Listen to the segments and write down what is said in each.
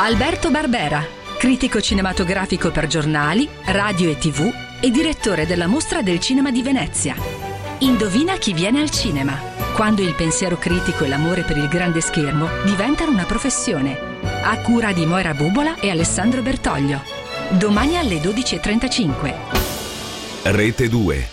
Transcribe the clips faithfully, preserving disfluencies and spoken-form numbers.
Alberto Barbera, critico cinematografico per giornali, radio e tivù e direttore della Mostra del Cinema di Venezia. Indovina chi viene al cinema, quando il pensiero critico e l'amore per il grande schermo diventano una professione. A cura di Moira Bubola e Alessandro Bertoglio. Domani alle dodici e trentacinque. Rete due.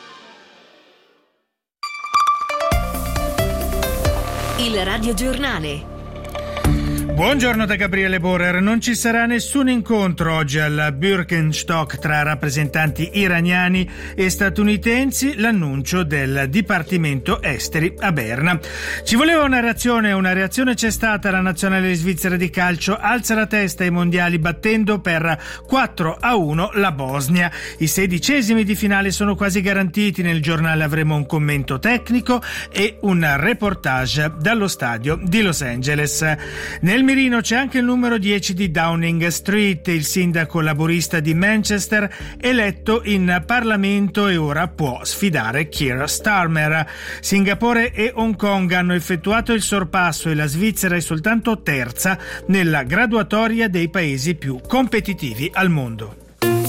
Il radiogiornale. Buongiorno da Gabriele Borer. Non ci sarà nessun incontro oggi al Bürgenstock tra rappresentanti iraniani e statunitensi, l'annuncio del Dipartimento Esteri a Berna. Ci voleva una reazione, una reazione c'è stata. La nazionale svizzera di calcio alza la testa ai mondiali battendo per quattro a uno la Bosnia. I sedicesimi di finale sono quasi garantiti. Nel giornale avremo un commento tecnico e un reportage dallo stadio di Los Angeles. Nel mirino c'è anche il numero dieci di Downing Street, il sindaco laburista di Manchester, eletto in Parlamento e ora può sfidare Keir Starmer. Singapore e Hong Kong hanno effettuato il sorpasso e la Svizzera è soltanto terza nella graduatoria dei paesi più competitivi al mondo.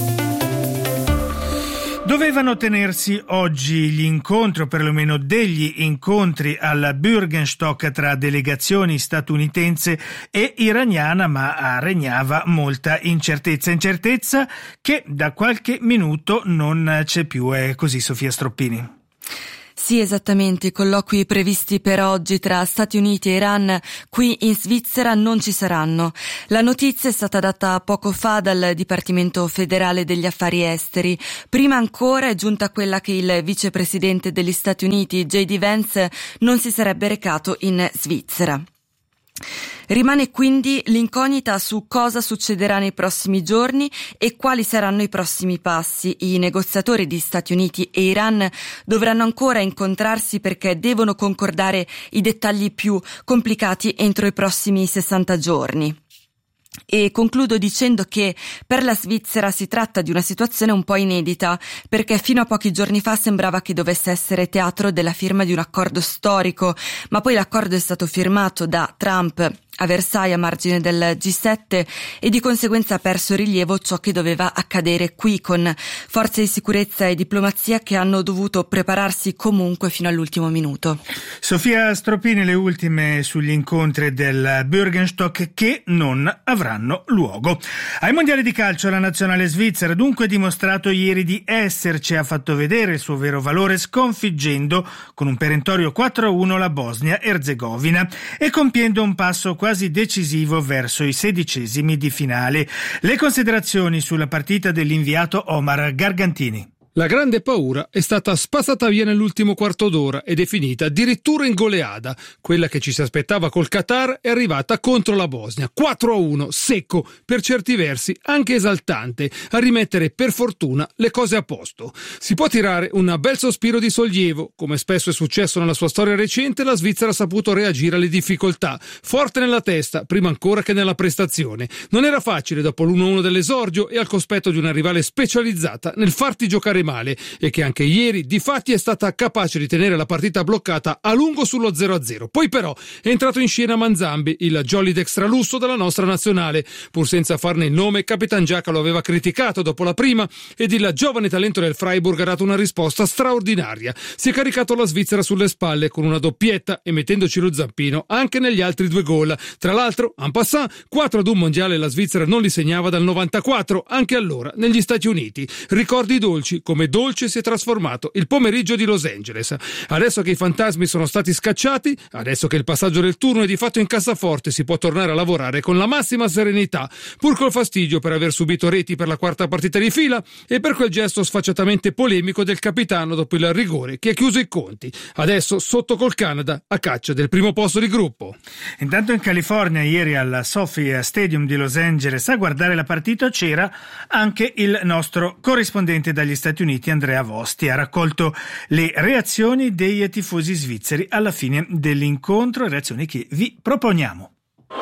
Dovevano tenersi oggi gli incontri, o perlomeno degli incontri al Bürgenstock tra delegazioni statunitense e iraniana, ma regnava molta incertezza. Incertezza che da qualche minuto non c'è più. È così, Sofia Stroppini? Sì, esattamente. I colloqui previsti per oggi tra Stati Uniti e Iran qui in Svizzera non ci saranno. La notizia è stata data poco fa dal Dipartimento Federale degli Affari Esteri. Prima ancora è giunta quella che il vicepresidente degli Stati Uniti, J D Vance, non si sarebbe recato in Svizzera. Rimane quindi l'incognita su cosa succederà nei prossimi giorni e quali saranno i prossimi passi. I negoziatori di Stati Uniti e Iran dovranno ancora incontrarsi perché devono concordare i dettagli più complicati entro i prossimi sessanta giorni. E concludo dicendo che per la Svizzera si tratta di una situazione un po' inedita, perché fino a pochi giorni fa sembrava che dovesse essere teatro della firma di un accordo storico, ma poi l'accordo è stato firmato da Trump a Versailles a margine del G sette e di conseguenza ha perso rilievo ciò che doveva accadere qui, con forze di sicurezza e diplomazia che hanno dovuto prepararsi comunque fino all'ultimo minuto. Sofia Stroppini, le ultime sugli incontri del Bürgenstock che non avranno luogo. Ai mondiali di calcio la nazionale svizzera dunque ha dimostrato ieri di esserci, ha fatto vedere il suo vero valore sconfiggendo con un perentorio quattro a uno la Bosnia-Erzegovina e compiendo un passo quasi quasi decisivo verso i sedicesimi di finale. Le considerazioni sulla partita dell'inviato Omar Gargantini. La grande paura è stata spazzata via nell'ultimo quarto d'ora ed è finita addirittura in goleada. Quella che ci si aspettava col Qatar è arrivata contro la Bosnia. quattro a uno, secco, per certi versi anche esaltante, a rimettere per fortuna le cose a posto. Si può tirare un bel sospiro di sollievo. Come spesso è successo nella sua storia recente, la Svizzera ha saputo reagire alle difficoltà, forte nella testa, prima ancora che nella prestazione. Non era facile dopo l'uno a uno dell'esordio e al cospetto di una rivale specializzata nel farti giocare male e che anche ieri di fatti è stata capace di tenere la partita bloccata a lungo sullo zero a zero. Poi però è entrato in scena Manzambi, il jolly d'extralusso della nostra nazionale. Pur senza farne il nome, Capitan Giacca lo aveva criticato dopo la prima ed il giovane talento del Freiburg ha dato una risposta straordinaria. Si è caricato la Svizzera sulle spalle con una doppietta e mettendoci lo zampino anche negli altri due gol. Tra l'altro, en passant, quattro ad un mondiale la Svizzera non li segnava dal novantaquattro, anche allora negli Stati Uniti. Ricordi dolci, come dolce si è trasformato il pomeriggio di Los Angeles. Adesso che i fantasmi sono stati scacciati, adesso che il passaggio del turno è di fatto in cassaforte, si può tornare a lavorare con la massima serenità, pur col fastidio per aver subito reti per la quarta partita di fila e per quel gesto sfacciatamente polemico del capitano dopo il rigore che ha chiuso i conti. Adesso sotto col Canada a caccia del primo posto di gruppo. Intanto in California ieri al SoFi Stadium di Los Angeles a guardare la partita c'era anche il nostro corrispondente dagli Stati Uniti Andrea Vosti. Ha raccolto le reazioni dei tifosi svizzeri alla fine dell'incontro, reazioni che vi proponiamo.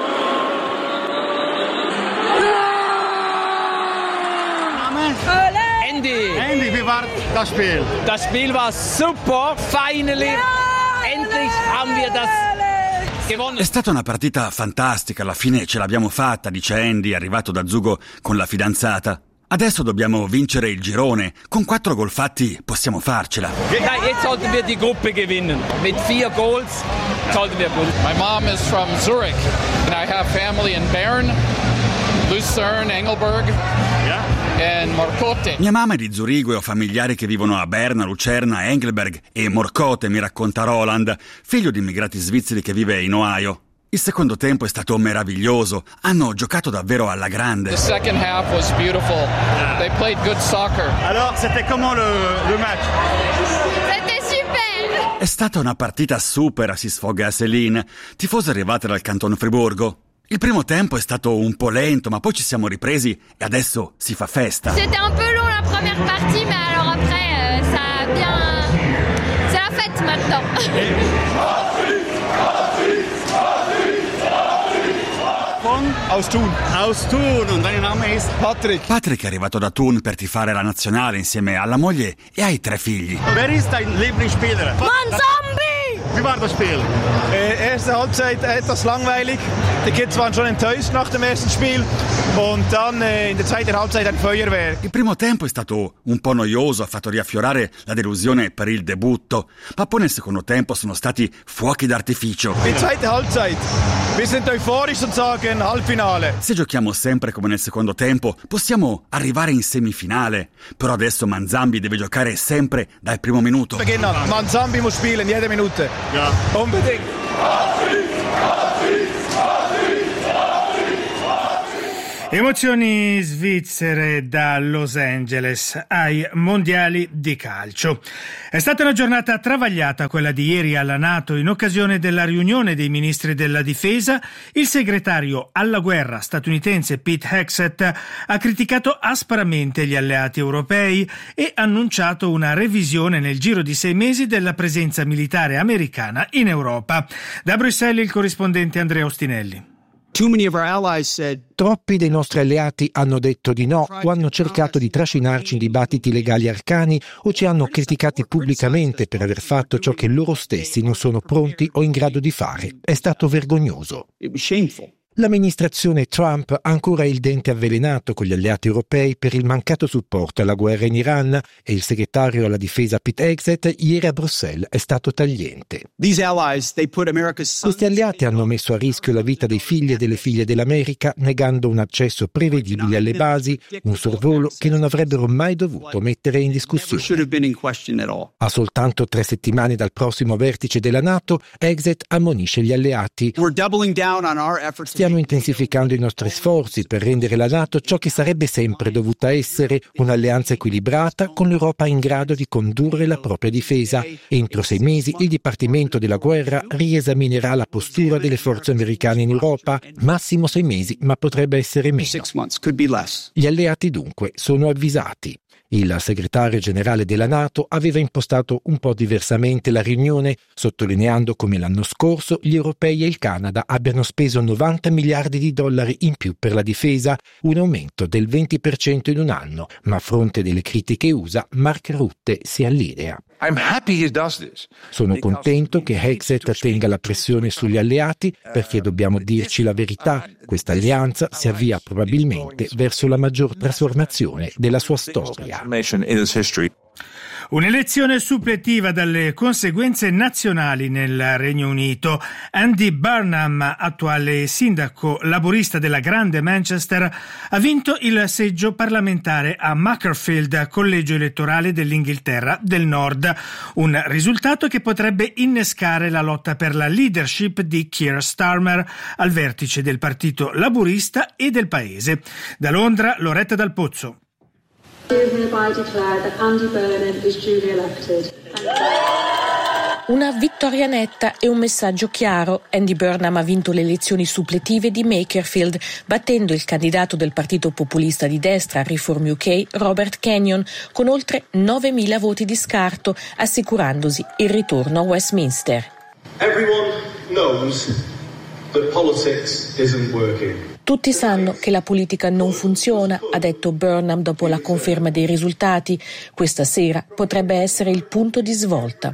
Andy, Andy, wie war das Spiel? Das Spiel war super, finally. Endlich haben wir das È stata una partita fantastica, alla fine ce l'abbiamo fatta, dice Andy, arrivato da Zugo con la fidanzata. Adesso dobbiamo vincere il girone. Con quattro gol fatti possiamo farcela. Nein, jetzt sollten wir die Gruppe gewinnen. Mit vier Goals sollten wir gut. My mom is from Zurich and I have family in Bern, Lucerne, Engelberg. And Morcote. Mia mamma è di Zurigo e ho familiari che vivono a Berna, Lucerna, Engelberg e Morcote, mi racconta Roland, figlio di immigrati svizzeri che vive in Ohio. Il secondo tempo è stato meraviglioso, hanno giocato davvero alla grande. The second half was beautiful. They played good soccer. Alors, c'était comment le, le match? C'était super! È stata una partita super, si sfoga Céline, tifosa arrivata dal Canton Friburgo. Il primo tempo è stato un po' lento, ma poi ci siamo ripresi e adesso si fa festa. C'était un peu long la première partie, mais alors après, euh, ça a bien... C'est la fête maintenant. Aus Thun. Aus Thun, und dein Name ist? Patrick. Patrick è arrivato da Thun per tifare la nazionale insieme alla moglie e ai tre figli. Wer ist dein Lieblingsspieler? Manzambi! Wie war das Spiel? Äh, erste Halbzeit etwas langweilig. Die Kids waren schon enttäuscht nach dem ersten Spiel. Und dann äh, in der zweiten Halbzeit ein Feuerwerk. Il primo tempo è stato un po' noioso, ha fatto riaffiorare la delusione per il debutto, ma poi nel secondo tempo sono stati fuochi d'artificio. Die zweite Halbzeit. Wir sind euphorisch und sagen Halbfinale. Se giochiamo sempre come nel secondo tempo, possiamo arrivare in semifinale. Però adesso Manzambi deve giocare sempre dal primo minuto. Manzambi muss spielen, jede Minute. Ja. Unbedingt. Emozioni svizzere da Los Angeles ai mondiali di calcio. È stata una giornata travagliata quella di ieri alla NATO in occasione della riunione dei ministri della difesa. Il segretario alla guerra statunitense Pete Hegseth ha criticato aspramente gli alleati europei e annunciato una revisione nel giro di sei mesi della presenza militare americana in Europa. Da Bruxelles il corrispondente Andrea Ostinelli. Troppi dei nostri alleati hanno detto di no o hanno cercato di trascinarci in dibattiti legali arcani o ci hanno criticati pubblicamente per aver fatto ciò che loro stessi non sono pronti o in grado di fare. È stato vergognoso. L'amministrazione Trump ha ancora il dente avvelenato con gli alleati europei per il mancato supporto alla guerra in Iran e il segretario alla difesa Pete Hegseth ieri a Bruxelles è stato tagliente. Questi alleati hanno messo a rischio la vita dei figli e delle figlie dell'America negando un accesso prevedibile alle basi, un sorvolo che non avrebbero mai dovuto mettere in discussione. A soltanto tre settimane dal prossimo vertice della NATO, Hegseth ammonisce gli alleati. Stiamo Stiamo intensificando i nostri sforzi per rendere la NATO ciò che sarebbe sempre dovuta essere, un'alleanza equilibrata con l'Europa in grado di condurre la propria difesa. Entro sei mesi il Dipartimento della Guerra riesaminerà la postura delle forze americane in Europa, massimo sei mesi, ma potrebbe essere meno. Gli alleati dunque sono avvisati. Il segretario generale della NATO aveva impostato un po' diversamente la riunione, sottolineando come l'anno scorso gli europei e il Canada abbiano speso novanta miliardi di dollari in più per la difesa, un aumento del venti per cento in un anno, ma a fronte delle critiche U S A, Mark Rutte si allinea. Sono contento che Hegseth tenga la pressione sugli alleati perché dobbiamo dirci la verità. Questa alleanza si avvia probabilmente verso la maggior trasformazione della sua storia. Un'elezione suppletiva dalle conseguenze nazionali nel Regno Unito. Andy Burnham, attuale sindaco laburista della Grande Manchester, ha vinto il seggio parlamentare a Macclesfield, collegio elettorale dell'Inghilterra del Nord, un risultato che potrebbe innescare la lotta per la leadership di Keir Starmer al vertice del partito laburista e del paese. Da Londra, Loretta Dal Pozzo. Una vittoria netta e un messaggio chiaro. Andy Burnham ha vinto le elezioni suppletive di Macclesfield, battendo il candidato del partito populista di destra Reform U K, Robert Kenyon, con oltre novemila voti di scarto, assicurandosi il ritorno a Westminster. Everyone knows that politics isn't working. Tutti sanno che la politica non funziona, ha detto Burnham dopo la conferma dei risultati. Questa sera potrebbe essere il punto di svolta.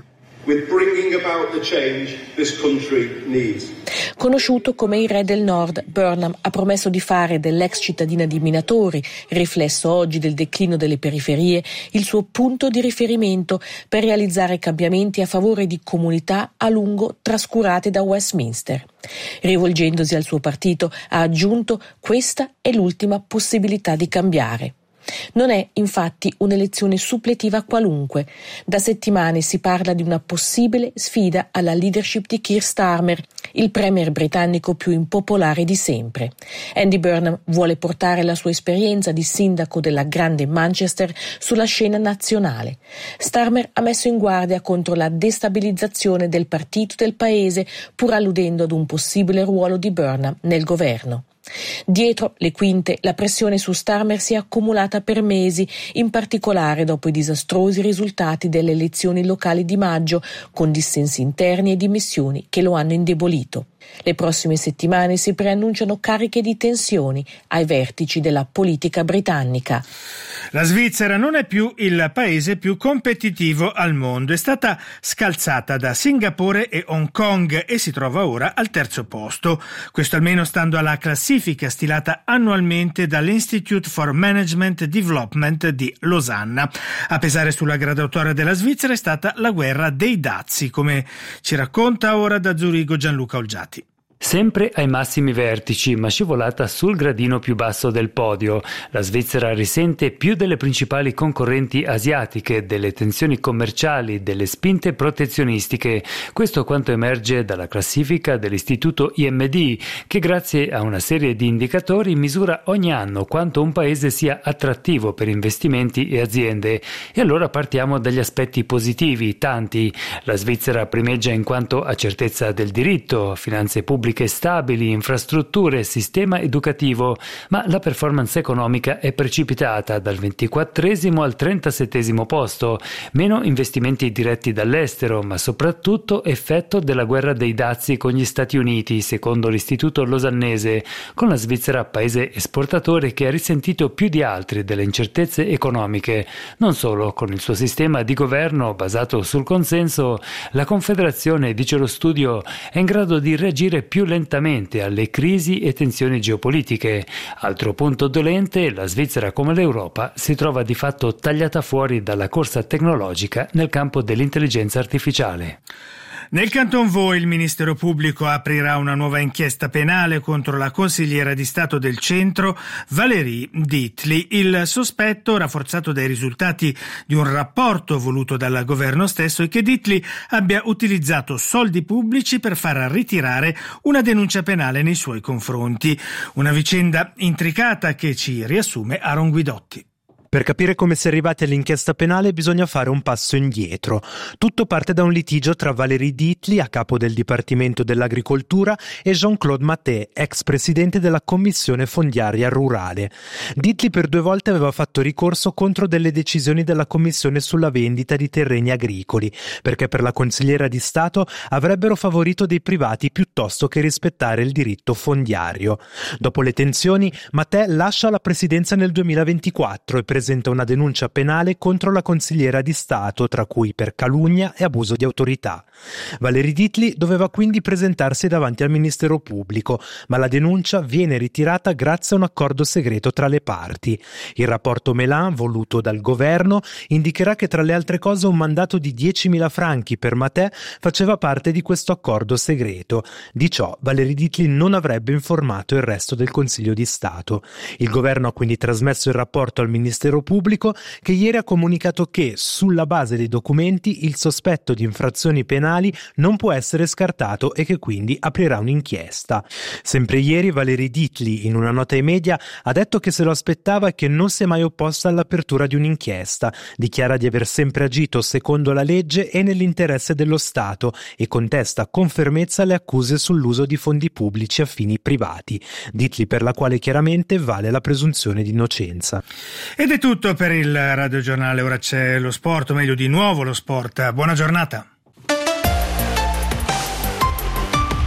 with bringing about the change this country needs. Conosciuto come il re del Nord, Burnham ha promesso di fare dell'ex cittadina di Minatori, riflesso oggi del declino delle periferie, il suo punto di riferimento per realizzare cambiamenti a favore di comunità a lungo trascurate da Westminster. Rivolgendosi al suo partito, ha aggiunto: questa è l'ultima possibilità di cambiare. Non è infatti un'elezione suppletiva qualunque. Da settimane si parla di una possibile sfida alla leadership di Keir Starmer, il premier britannico più impopolare di sempre. Andy Burnham vuole portare la sua esperienza di sindaco della grande Manchester sulla scena nazionale. Starmer ha messo in guardia contro la destabilizzazione del partito del paese, pur alludendo ad un possibile ruolo di Burnham nel governo. Dietro le quinte, la pressione su Starmer si è accumulata per mesi, in particolare dopo i disastrosi risultati delle elezioni locali di maggio, con dissensi interni e dimissioni che lo hanno indebolito. Le prossime settimane si preannunciano cariche di tensioni ai vertici della politica britannica. La Svizzera non è più il paese più competitivo al mondo. È stata scalzata da Singapore e Hong Kong e si trova ora al terzo posto. Questo almeno stando alla classifica stilata annualmente dall'Institute for Management Development di Losanna. A pesare sulla graduatoria della Svizzera è stata la guerra dei dazi, come ci racconta ora da Zurigo Gianluca Olgiati. Sempre ai massimi vertici, ma scivolata sul gradino più basso del podio. La Svizzera risente più delle principali concorrenti asiatiche, delle tensioni commerciali, delle spinte protezionistiche. Questo quanto emerge dalla classifica dell'istituto I M D, che grazie a una serie di indicatori misura ogni anno quanto un paese sia attrattivo per investimenti e aziende. E allora partiamo dagli aspetti positivi, tanti. La Svizzera primeggia in quanto a certezza del diritto, finanze pubbliche stabili, infrastrutture, sistema educativo, ma la performance economica è precipitata dal ventiquattresimo al trentasettesimo posto, meno investimenti diretti dall'estero, ma soprattutto effetto della guerra dei dazi con gli Stati Uniti, secondo l'istituto losannese, con la Svizzera paese esportatore che ha risentito più di altri delle incertezze economiche. Non solo, con il suo sistema di governo basato sul consenso, la Confederazione, dice lo studio, è in grado di reagire più lentamente alle crisi e tensioni geopolitiche. Altro punto dolente, la Svizzera come l'Europa si trova di fatto tagliata fuori dalla corsa tecnologica nel campo dell'intelligenza artificiale. Nel Canton Vaud il Ministero Pubblico aprirà una nuova inchiesta penale contro la consigliera di Stato del Centro Valérie Dietly. Il sospetto, rafforzato dai risultati di un rapporto voluto dal governo stesso, è che Dietly abbia utilizzato soldi pubblici per far ritirare una denuncia penale nei suoi confronti. Una vicenda intricata che ci riassume Aaron Guidotti. Per capire come si è arrivati all'inchiesta penale bisogna fare un passo indietro. Tutto parte da un litigio tra Valérie Dietly, a capo del Dipartimento dell'Agricoltura, e Jean-Claude Mathé, ex presidente della Commissione Fondiaria Rurale. Dietly per due volte aveva fatto ricorso contro delle decisioni della Commissione sulla vendita di terreni agricoli, perché per la consigliera di Stato avrebbero favorito dei privati piuttosto che rispettare il diritto fondiario. Dopo le tensioni, Mathé lascia la presidenza nel duemilaventiquattro e presenta una denuncia penale contro la consigliera di Stato, tra cui per calunnia e abuso di autorità. Valérie Dietly doveva quindi presentarsi davanti al Ministero Pubblico, ma la denuncia viene ritirata grazie a un accordo segreto tra le parti. Il rapporto Melan, voluto dal governo, indicherà che tra le altre cose un mandato di diecimila franchi per Mathé faceva parte di questo accordo segreto. Di ciò Valérie Dietly non avrebbe informato il resto del Consiglio di Stato. Il governo ha quindi trasmesso il rapporto al Ministero Pubblico, che ieri ha comunicato che, sulla base dei documenti, il sospetto di infrazioni penali non può essere scartato e che quindi aprirà un'inchiesta. Sempre ieri Valérie Dietly, in una nota ai media, ha detto che se lo aspettava e che non si è mai opposta all'apertura di un'inchiesta. Dichiara di aver sempre agito secondo la legge e nell'interesse dello Stato e contesta con fermezza le accuse sull'uso di fondi pubblici a fini privati. Dietly per la quale chiaramente vale la presunzione di innocenza. Ed è tutto per il Radio Giornale, ora c'è lo sport, o meglio di nuovo lo sport. Buona giornata.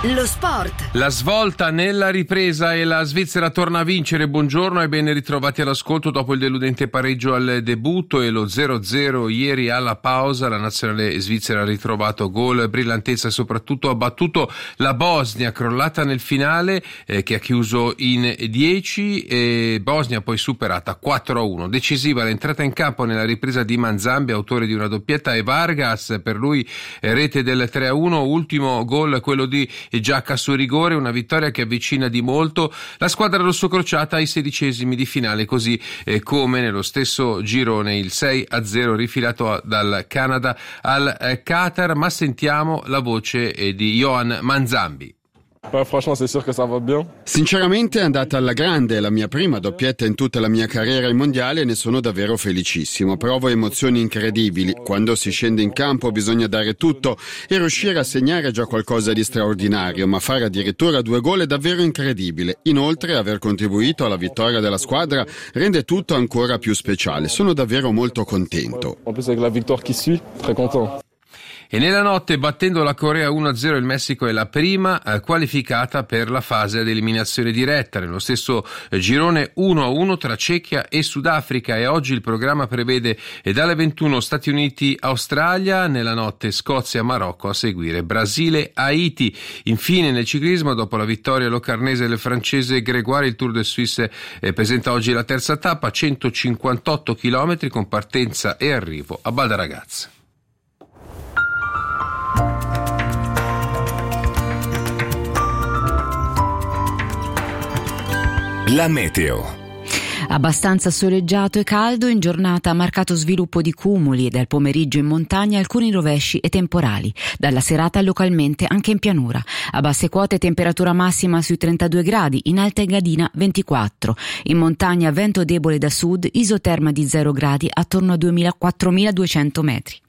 Lo sport. La svolta nella ripresa e la Svizzera torna a vincere. Buongiorno e ben ritrovati all'ascolto dopo il deludente pareggio al debutto e lo zero a zero ieri alla pausa. La nazionale svizzera ha ritrovato gol, brillantezza e soprattutto ha battuto la Bosnia, crollata nel finale eh, che ha chiuso in dieci, e Bosnia poi superata quattro a uno. Decisiva l'entrata in campo nella ripresa di Manzambi, autore di una doppietta, e Vargas, per lui eh, rete del tre a uno, ultimo gol quello di Giacca su rigore, una vittoria che avvicina di molto la squadra rossocrociata ai sedicesimi di finale, così eh, come nello stesso girone il sei a zero rifilato dal Canada al eh, Qatar. Ma sentiamo la voce eh, di Johan Manzambi. Sinceramente è andata alla grande, è la mia prima doppietta in tutta la mia carriera ai mondiali e ne sono davvero felicissimo. Provo emozioni incredibili. Quando si scende in campo bisogna dare tutto e riuscire a segnare è già qualcosa di straordinario, ma fare addirittura due gol è davvero incredibile. Inoltre aver contribuito alla vittoria della squadra rende tutto ancora più speciale. Sono davvero molto contento. E nella notte, battendo la Corea uno a zero, il Messico è la prima eh, qualificata per la fase ad eliminazione diretta. Nello stesso eh, girone uno a uno tra Cechia e Sudafrica, e oggi il programma prevede eh, dalle ventuno Stati Uniti-Australia, nella notte Scozia-Marocco, a seguire Brasile-Haiti. Infine nel ciclismo, dopo la vittoria locarnese del francese Grégoire, il Tour de Suisse eh, presenta oggi la terza tappa, centocinquantotto chilometri con partenza e arrivo a Baldaragaz. La meteo. Abbastanza soleggiato e caldo, in giornata marcato sviluppo di cumuli e dal pomeriggio in montagna alcuni rovesci e temporali. Dalla serata localmente anche in pianura. A basse quote temperatura massima sui trentadue gradi, in Alta Engadina ventiquattro. In montagna vento debole da sud, isoterma di zero gradi attorno a quattromiladuecento metri.